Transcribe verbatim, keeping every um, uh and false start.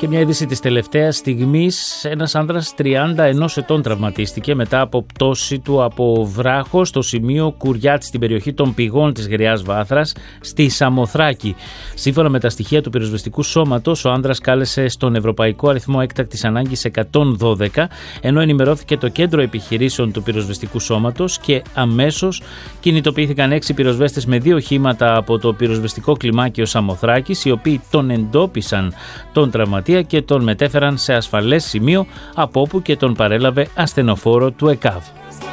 Και μια είδηση της τελευταίας στιγμής, ένας άνδρας τριάντα ένα ετών τραυματίστηκε μετά από πτώση του από βράχο στο σημείο Κουριάτ στην περιοχή των Πηγών της Γριάς Βάθρας στη Σαμοθράκη. Σύμφωνα με τα στοιχεία του πυροσβεστικού σώματος, ο άνδρας κάλεσε στον Ευρωπαϊκό Αριθμό Έκτακτης Ανάγκης εκατόν δώδεκα, ενώ ενημερώθηκε το κέντρο επιχειρήσεων του πυροσβεστικού σώματος και αμέσως κινητοποιήθηκαν έξι πυροσβέστες με δύο οχήματα από το πυροσβεστικό κλιμάκιο Σαμοθράκης, οι οποίοι τον εντόπισαν τον τραυματία και τον μετέφεραν σε ασφαλές σημείο, από όπου και τον παρέλαβε ασθενοφόρο του ΕΚΑΒ.